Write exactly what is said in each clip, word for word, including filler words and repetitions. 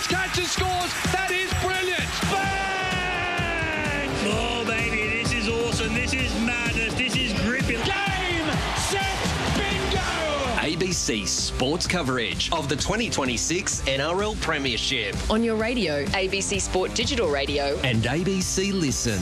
Catches, scores. That is brilliant. Bang! Oh, baby, this is awesome. This is madness. This is gripping. Game, set, bingo! A B C Sports coverage of the twenty twenty-six N R L Premiership. On your radio, A B C Sport Digital Radio. And A B C Listen.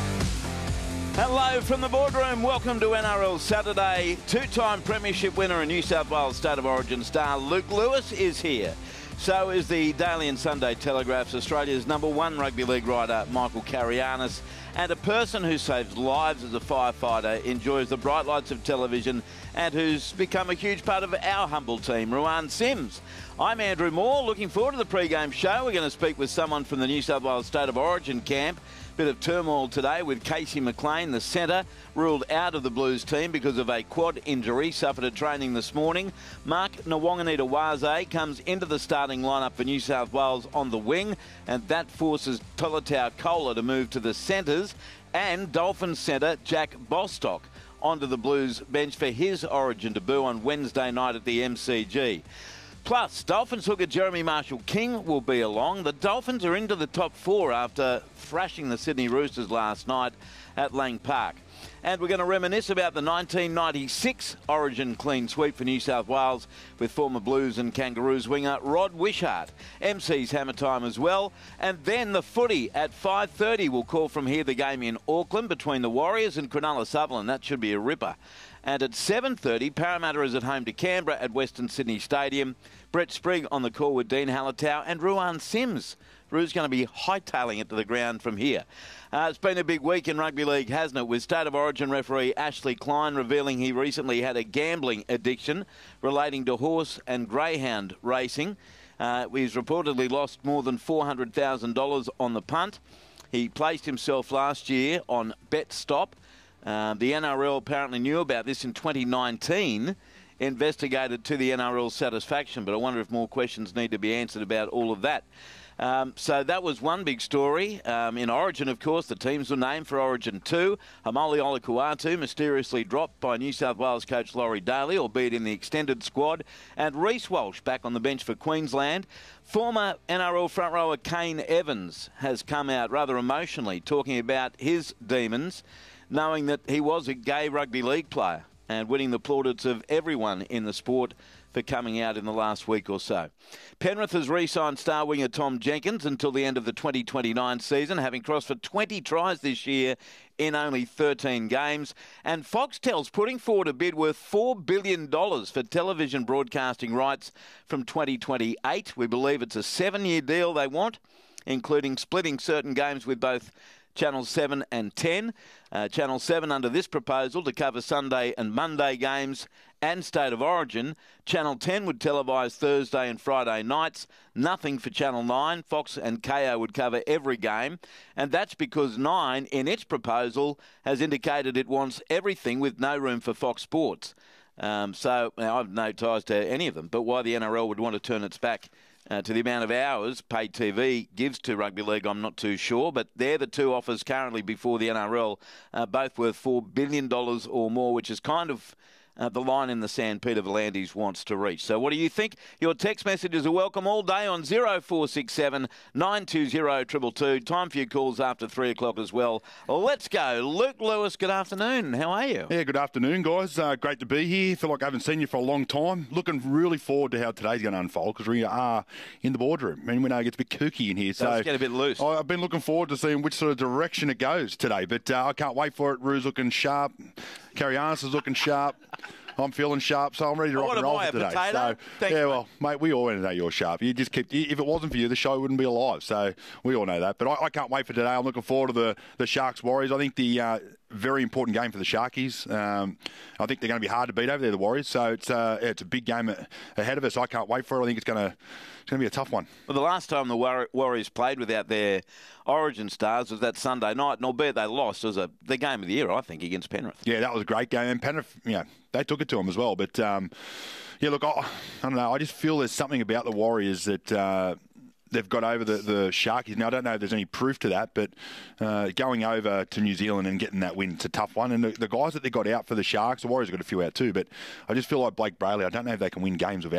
Hello from the boardroom. Welcome to N R L Saturday. Two-time Premiership winner and New South Wales State of Origin star Luke Lewis is here. So is the Daily and Sunday Telegraph's Australia's number one rugby league writer, Michael Carianis, and a person who saves lives as a firefighter, enjoys the bright lights of television, and who's become a huge part of our humble team, Ruan Sims. I'm Andrew Moore. Looking forward to the pre-game show. We're going to speak with someone from the New South Wales State of Origin camp. Bit of turmoil today with Casey McLean, the centre, ruled out of the Blues team because of a quad injury suffered at training this morning. Mark Nwanganita-Waze comes into the starting lineup for New South Wales on the wing, and that forces Tolatau Kola to move to the centres, and Dolphins centre Jack Bostock onto the Blues bench for his Origin debut on Wednesday night at the M C G. Plus, Dolphins hooker Jeremy Marshall-King will be along. The Dolphins are into the top four after thrashing the Sydney Roosters last night at Lang Park. And we're going to reminisce about the nineteen ninety-six Origin clean sweep for New South Wales with former Blues and Kangaroos winger Rod Wishart. M C's Hammer Time as well. And then the footy at five thirty. We'll call from here the game in Auckland between the Warriors and Cronulla Sutherland. That should be a ripper. And at seven thirty, Parramatta is at home to Canberra at Western Sydney Stadium. Brett Sprigg on the call with Dean Hallertau and Ruan Sims. Ru's going to be hightailing it to the ground from here. Uh, it's been a big week in rugby league, hasn't it, with State of Origin referee Ashley Klein revealing he recently had a gambling addiction relating to horse and greyhound racing. Uh, he's reportedly lost more than four hundred thousand dollars on the punt. He placed himself last year on BetStop. Uh, the N R L apparently knew about this in twenty nineteen, investigated to the N R L's satisfaction, but I wonder if more questions need to be answered about all of that. Um, so that was one big story. Um, in Origin, of course, the teams were named for Origin two. Hamoli Olakuatu mysteriously dropped by New South Wales coach Laurie Daly, albeit in the extended squad. And Reece Walsh back on the bench for Queensland. Former N R L front rower Kane Evans has come out rather emotionally talking about his demons, knowing that he was a gay rugby league player and winning the plaudits of everyone in the sport for coming out in the last week or so. Penrith has re-signed star winger Tom Jenkins until the end of the twenty twenty-nine season, having crossed for twenty tries this year in only thirteen games. And Foxtel's putting forward a bid worth four billion dollars for television broadcasting rights from twenty twenty-eight. We believe it's a seven-year deal they want, including splitting certain games with both Channel seven and ten. Uh, Channel seven under this proposal to cover Sunday and Monday games and State of Origin. Channel ten would televise Thursday and Friday nights. Nothing for Channel nine. Fox and K O would cover every game. And that's because Nine, in its proposal, has indicated it wants everything with no room for Fox Sports. Um, so now I've no ties to any of them, but why the N R L would want to turn its back Uh, to the amount of hours paid T V gives to rugby league, I'm not too sure. But they're the two offers currently before the N R L, uh, both worth four billion dollars or more, which is kind of uh, the line in the sand Peter V'landys wants to reach. So what do you think? Your text messages are welcome all day on zero four six seven nine two zero two two two. Time for your calls after three o'clock as well. Let's go. Luke Lewis, good afternoon. How are you? Yeah, good afternoon, guys. Uh, great to be here. Feel like I haven't seen you for a long time. Looking really forward to how today's going to unfold because we are in the boardroom. I mean, we know it gets a bit kooky in here. So let's get a bit loose. I've been looking forward to seeing which sort of direction it goes today, but uh, I can't wait for it. Rue's looking sharp. Carianis is looking sharp. I'm feeling sharp, so I'm ready to rock what and roll am I, for today. A potato? So, Thanks, yeah, mate. well, mate, we all know you're sharp. You just keep. If it wasn't for you, the show wouldn't be alive. So we all know that. But I, I can't wait for today. I'm looking forward to the the Sharks Warriors. I think the uh, very important game for the Sharkies. Um, I think they're going to be hard to beat over there, the Warriors. So it's uh, it's a big game ahead of us. I can't wait for it. I think it's going to it's going to be a tough one. Well, the last time the War- Warriors played without their Origin stars was that Sunday night, and albeit they lost, it was a, the game of the year, I think, against Penrith. Yeah, that was a great game, and Penrith, you know, they took it to them as well. But um, yeah, look, I, I don't know. I just feel there's something about the Warriors that. Uh, They've got over the, the Sharkies. Now, I don't know if there's any proof to that, but uh, going over to New Zealand and getting that win, it's a tough one. And the, the guys that they got out for the Sharks, the Warriors got a few out too, but I just feel like Blake Brayley, I don't know if they can win games without him.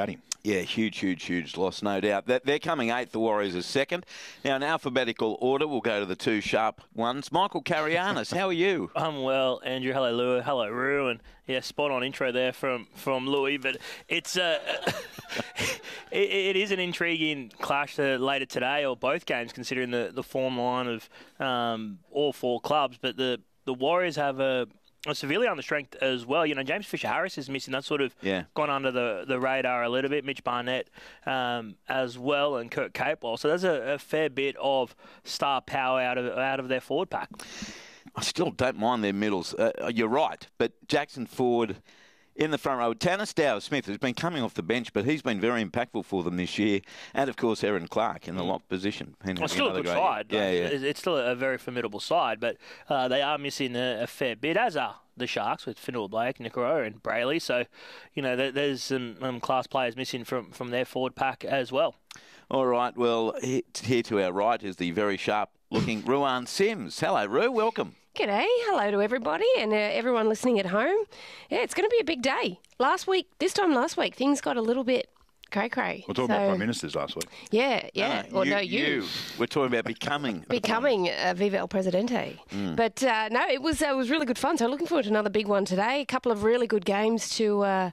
Yeah, huge, huge, huge loss, no doubt. That They're coming eighth, the Warriors are second. Now, in alphabetical order, we'll go to the two sharp ones. Michael Carianis, how are you? I'm well, Andrew. Hello, Lou. Hello, Roo. And, yeah, spot on intro there from, from Louis. But it's uh, it, it is an intriguing clash uh, later today, or both games, considering the, the form line of um, all four clubs. But the, the Warriors have a... severely under strength as well. You know, James Fisher-Harris is missing. That's sort of yeah. gone under the, the radar a little bit. Mitch Barnett um, as well, and Kurt Capewell. So there's a, a fair bit of star power out of out of their forward pack. I still don't mind their middles. Uh, you're right, but Jackson Ford in the front row. Tanner Stowers-Smith has been coming off the bench, but he's been very impactful for them this year. And, of course, Aaron Clark in the lock position. Well, it's still a good side. Yeah, yeah. It's still a very formidable side, but uh, they are missing a, a fair bit, as are the Sharks with Findle Blake, Niccaro and Brayley. So, you know, there's some um, class players missing from, from their forward pack as well. All right, well, here to our right is the very sharp-looking Ruan Sims. Hello, Ru. Welcome. G'day. Hello to everybody and uh, everyone listening at home. Yeah, it's going to be a big day. Last week, this time last week, things got a little bit cray-cray. We're talking so, about Prime Ministers last week. Yeah, yeah. No, or you, no, you. you. We're talking about becoming. Becoming uh, Viva El Presidente. Mm. But, uh, no, it was, uh, it was really good fun. So looking forward to another big one today. A couple of really good games to... Uh,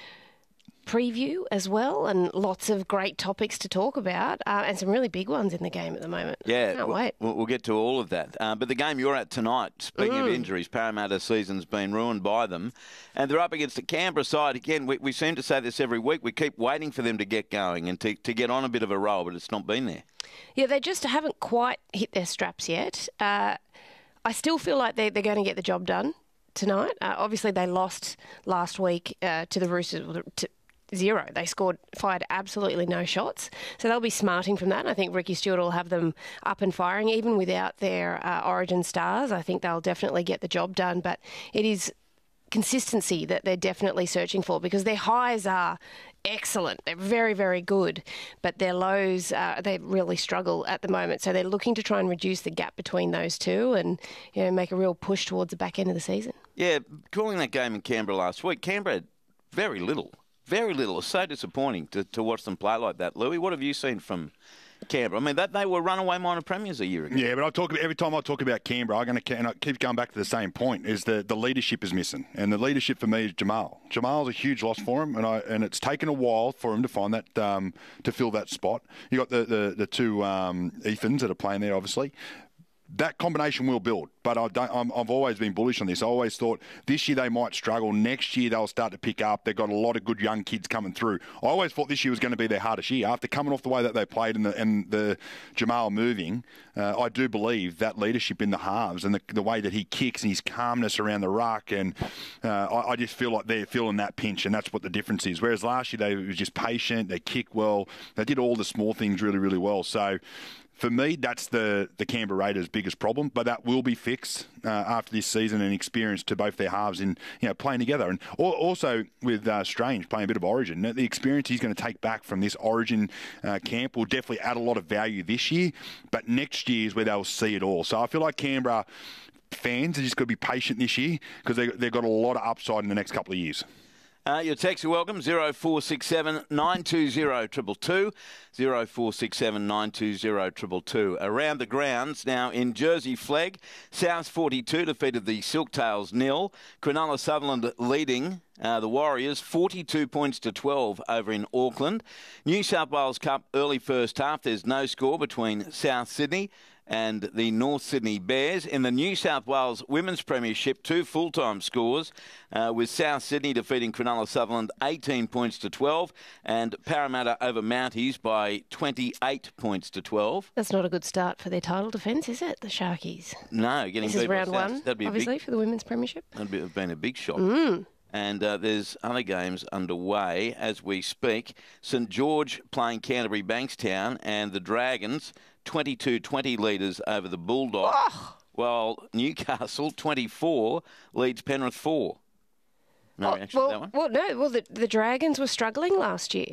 preview as well, and lots of great topics to talk about, uh, and some really big ones in the game at the moment. Yeah, can't we'll, wait. We'll get to all of that. Uh, but the game you're at tonight, speaking mm. of injuries, Parramatta's season's been ruined by them, and they're up against the Canberra side. Again, we, we seem to say this every week. We keep waiting for them to get going and to, to get on a bit of a roll, but it's not been there. Yeah, they just haven't quite hit their straps yet. Uh, I still feel like they, they're going to get the job done tonight. Uh, obviously, they lost last week uh, to the Roosters. To, Zero. They scored, fired absolutely no shots. So they'll be smarting from that. And I think Ricky Stewart will have them up and firing. Even without their uh, origin stars, I think they'll definitely get the job done. But it is consistency that they're definitely searching for, because their highs are excellent. They're very, very good. But their lows, uh, they really struggle at the moment. So they're looking to try and reduce the gap between those two and, you know, make a real push towards the back end of the season. Yeah, calling that game in Canberra last week, Canberra, very little. Very little. It's so disappointing to, to watch them play like that. Louis, what have you seen from Canberra? I mean, that they were runaway minor premiers a year ago. Yeah, but I talk every time I talk about Canberra, I'm going to and I keep going back to the same point: is the the leadership is missing, and the leadership for me is Jamal. Jamal's a huge loss for him, and I and it's taken a while for him to find that um, to fill that spot. You got the the, the two um, Ethans that are playing there, obviously. That combination will build, but I don't, I'm, I've always been bullish on this. I always thought this year they might struggle. Next year they'll start to pick up. They've got a lot of good young kids coming through. I always thought this year was going to be their hardest year. After coming off the way that they played and the, and the Jamal moving, uh, I do believe that leadership in the halves and the, the way that he kicks and his calmness around the ruck, and uh, I, I just feel like they're feeling that pinch, and that's what the difference is. Whereas last year they were just patient, they kick well, they did all the small things really, really well. So for me, that's the, the Canberra Raiders' biggest problem, but that will be fixed uh, after this season and experience to both their halves in, you know, playing together. And also with uh, Strange playing a bit of Origin, the experience he's going to take back from this Origin uh, camp will definitely add a lot of value this year, but next year is where they'll see it all. So I feel like Canberra fans are just got to be patient this year, because they, they've got a lot of upside in the next couple of years. Uh, your texts are welcome, zero four six seven nine two zero two two two, zero four six seven nine two zero two two two. Around the grounds now in Jersey Flegg, South forty-two defeated the Silktails nil. Cronulla Sutherland leading uh, the Warriors forty-two points to twelve over in Auckland. New South Wales Cup early first half, there's no score between South Sydney and the North Sydney Bears. In the New South Wales Women's Premiership, two full-time scores, uh, with South Sydney defeating Cronulla Sutherland eighteen points to twelve, and Parramatta over Mounties by twenty-eight points to twelve. That's not a good start for their title defence, is it, the Sharkies? No, getting this beat is round by South. one, That'd be obviously, big, for the Women's Premiership. That'd be, have been a big shock. Mm. And uh, there's other games underway as we speak. St George playing Canterbury Bankstown, and the Dragons twenty-two twenty leaders over the Bulldogs, oh. while Newcastle twenty-four leads Penrith four. No oh, reaction well, to that one? Well, no. Well, the, the Dragons were struggling last year.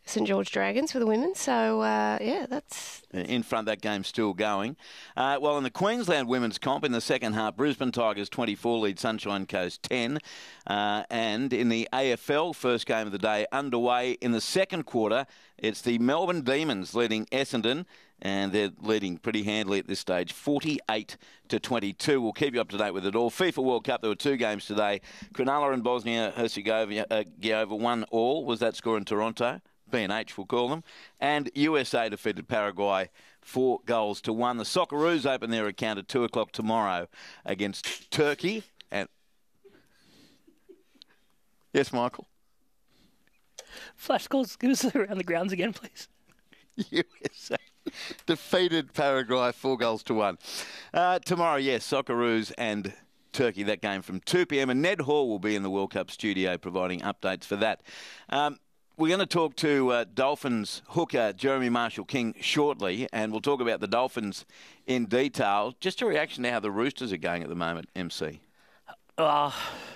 St George Dragons for the women. So, uh, yeah, that's... In front, that game's still going. Uh, well, in the Queensland women's comp, in the second half, Brisbane Tigers twenty-four lead Sunshine Coast ten. Uh, and in the A F L, first game of the day underway in the second quarter, it's the Melbourne Demons leading Essendon. And they're leading pretty handily at this stage, forty-eight to twenty-two. We'll keep you up to date with it all. FIFA World Cup, there were two games today. Cronulla and Bosnia-Herzegovina one all was that score in Toronto. B and H, we'll call them. And U S A defeated Paraguay four goals to one. The Socceroos open their account at two o'clock tomorrow against Turkey. And yes, Michael? Flash scores, give us around the grounds again, please. U S A defeated Paraguay four goals to one. Uh, tomorrow, yes, Socceroos and Turkey, that game from two p.m. And Ned Hall will be in the World Cup studio providing updates for that. Um, we're going to talk to uh, Dolphins hooker Jeremy Marshall-King shortly, and we'll talk about the Dolphins in detail. Just a reaction to how the Roosters are going at the moment, M C. Uh,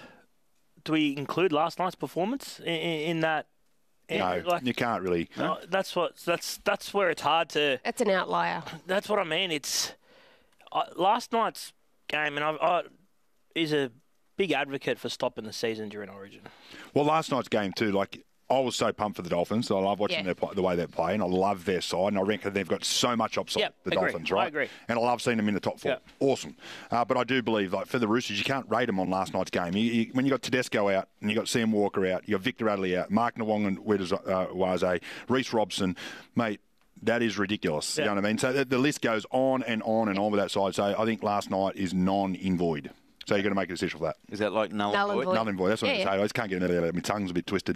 do we include last night's performance in, in that? No, like, you can't really. No, that's what. That's that's where it's hard to. That's an outlier. That's what I mean. It's uh, last night's game, and I, I is a big advocate for stopping the season during Origin. Well, last night's game too, like. I was so pumped for the Dolphins. I love watching yeah. their, the way they're playing. I love their side, and I reckon they've got so much upside, yep, the agree. Dolphins, right? I agree. And I love seeing them in the top four. Yep. Awesome. Uh, but I do believe, like for the Roosters, you can't rate them on last night's game. You, you, when you got Tedesco out, and you got Sam Walker out, you got Victor Adley out, Mark Nawong and Waze, Reece Robson, mate. That is ridiculous. Yep. You know what I mean? So the, the list goes on and on and on with that side. So I think last night is non-invoid. So you've got to make a decision for that. Is that like null, null and void? Null and void. That's what yeah, I'm yeah. saying. I just can't get it out of my tongue's a bit twisted.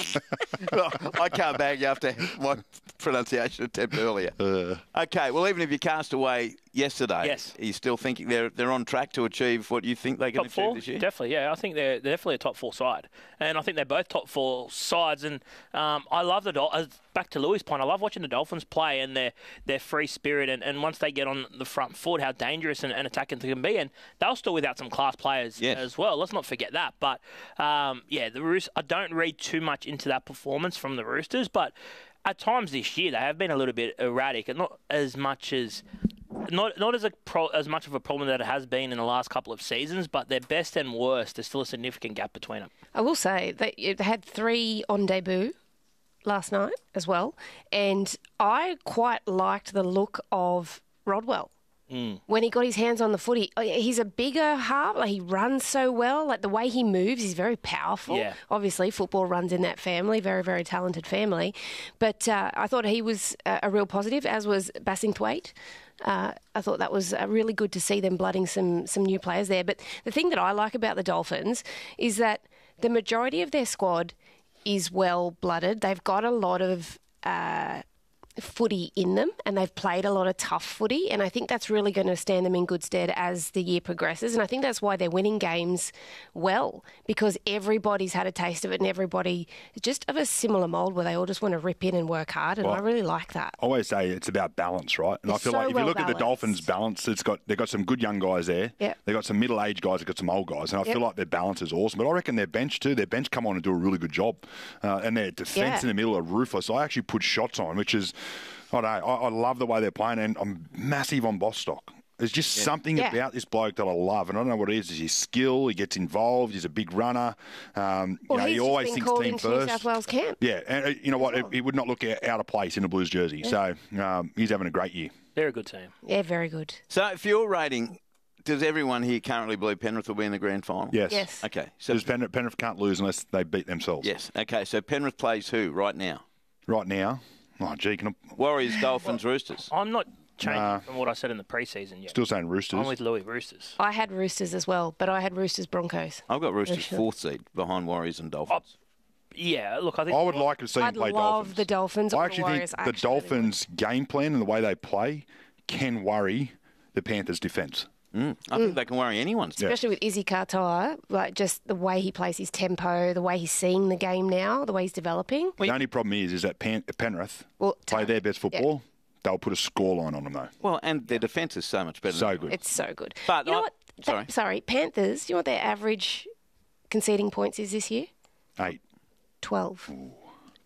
Well, I can't bag you after my pronunciation attempt earlier. Uh, Okay, well, even if you cast away yesterday, yes. are you still thinking they're they're on track to achieve what you think they can Top achieve four, this year? definitely. Yeah, I think they're, they're definitely a top four side, and I think they're both top four sides. And um, I love the Dol- uh, back to Louis' point. I love watching the Dolphins play and their their free spirit, and, and once they get on the front foot, how dangerous and, and attacking they can be. And they'll still without some class players yes. as well. Let's not forget that. But um, yeah, the Roosters. I don't read too much into that performance from the Roosters, but at times this year they have been a little bit erratic, and not as much as. Not not as a pro, as much of a problem that it has been in the last couple of seasons, but their best and worst, there's still a significant gap between them. I will say that they had three on debut last night as well, and I quite liked the look of Rodwell. Mm. When he got his hands on the footy, he's a bigger half. Like he runs so well. Like the way he moves, he's very powerful. Yeah. Obviously, football runs in that family. Very, very talented family. But uh, I thought he was a, a real positive, as was Bassingthwaite. Uh, I thought that was uh, really good to see them blooding some some new players there. But the thing that I like about the Dolphins is that the majority of their squad is well-blooded. They've got a lot of uh, footy in them, and they've played a lot of tough footy, and I think that's really going to stand them in good stead as the year progresses, and I think that's why they're winning games well, because everybody's had a taste of it, and everybody is just of a similar mould where they all just want to rip in and work hard, and well, I really like that. I always say it's about balance, right? And it's I feel so like if well you look balanced. at the Dolphins' balance, it's got they've got some good young guys there. Yep. They've got some middle-aged guys, they've got some old guys, and I yep. feel like their balance is awesome. But I reckon their bench too, their bench come on and do a really good job. Uh, and their defence yeah. in the middle are ruthless. I actually put shots on, which is, I don't know, I, I love the way they're playing, and I'm massive on Bostock. There's just yeah. something yeah. about this bloke that I love, and I don't know what it is. It's his skill. He gets involved. He's a big runner. Um, well, you know, he's he always just been thinks called team into first. New South Wales camp. Yeah, and uh, you know what? Oh. He would not look out of place in a Blues jersey. Yeah. So um, he's having a great year. They're a good team. Yeah, very good. So if you're rating, does everyone here currently believe Penrith will be in the grand final? Yes. Yes. Okay. So Because Penrith, Penrith can't lose unless they beat themselves. yes. Okay. So Penrith plays who right now? Right now, oh gee, can I Warriors, Dolphins, Roosters. I'm not changing Nah. from what I said in the preseason yet. still saying Roosters? I'm with Louis, Roosters. I had Roosters as well, but I had Roosters Broncos. I've got Roosters Sure. fourth seed behind Warriors and Dolphins. Yeah, look, I think I would like to see I'd them play love Dolphins. the Dolphins I or the actually Warriors. think I the actually really Dolphins' game plan and the way they play can worry the Panthers' defence. Mm. I think they can worry anyone's. Yeah. Especially with Izzy Katoa, like just the way he plays his tempo, the way he's seeing the game now, the way he's developing. The only problem is, is that Pan- Penrith Well, play their best football. They'll put a scoreline on them, though. Well, and their defence is so much better. So than good. It's so good. But you know I- what? sorry. That- sorry, Panthers. You know what their average conceding points is this year? Eight. Twelve.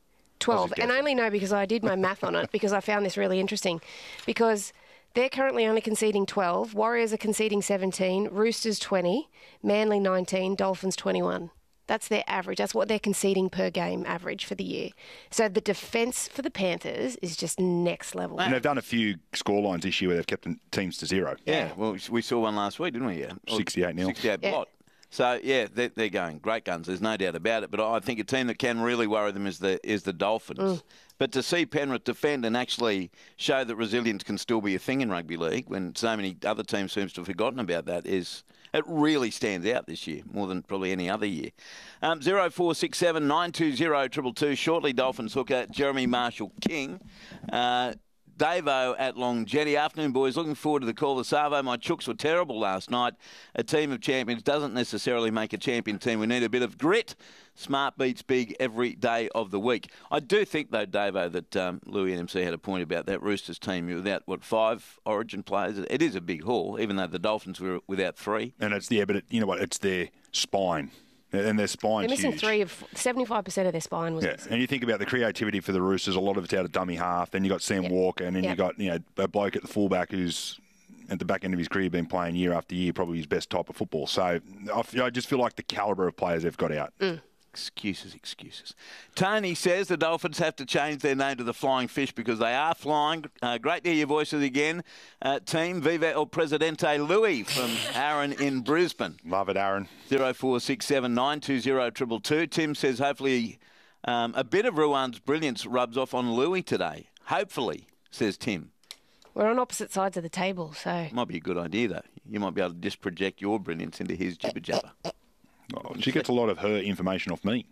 twelve. Aussies And I guessing. only know because I did my math on it because I found this really interesting. Because they're currently only conceding twelve. Warriors are conceding seventeen. Roosters twenty. Manly nineteen. Dolphins twenty-one. That's their average. That's what they're conceding per game average for the year. So the defence for the Panthers is just next level. And they've done a few scorelines this year where they've kept teams to zero. Yeah, well, we saw one last week, didn't we? Yeah, sixty-eight nil. sixty-eight Yeah. blot. So yeah, they're, they're going great guns. There's no doubt about it. But I think a team that can really worry them is the is the Dolphins. Mm. But to see Penrith defend and actually show that resilience can still be a thing in rugby league, when so many other teams seems to have forgotten about that, is it really stands out this year more than probably any other year. Um, zero four six seven nine two zero triple two. Shortly, Dolphins hooker Jeremy Marshall King. Uh, Davo at Longjetti. Afternoon, boys. Looking forward to the call to Savo. My Chooks were terrible last night. A team of champions doesn't necessarily make a champion team. We need a bit of grit. Smart beats big every day of the week. I do think, though, Davo, that um, Louis N M C had a point about that Roosters team without, what, five Origin players. It is a big haul, even though the Dolphins were without three. And it's, yeah, but it, you know what? It's their spine. And their spine's They're missing huge. three of seventy-five percent of their spine was Yeah, missing. and you think about the creativity for the Roosters, a lot of it's out of dummy half. Then you got Sam Yep. Walker, and then Yep. you got you know a bloke at the fullback who's at the back end of his career been playing year after year, probably his best type of football. So I, f- I just feel like the calibre of players they've got out. Mm. Excuses, excuses. Tony says the Dolphins have to change their name to the Flying Fish because they are flying. Uh, great to hear your voices again. Uh, team Viva El Presidente Louis from Aaron in Brisbane. Love it, Aaron. zero four six seven nine two zero two two. Tim says hopefully um, a bit of Ruan's brilliance rubs off on Louis today. Hopefully, says Tim. We're on opposite sides of the table, so... Might be a good idea, though. You might be able to just project your brilliance into his jibber jabber. Oh, she gets a lot of her information off me.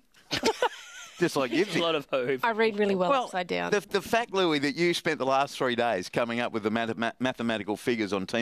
Just like you A lot of hope. I read really well, Well, upside down. The, the fact, Louis, that you spent the last three days coming up with the math- mathematical figures on team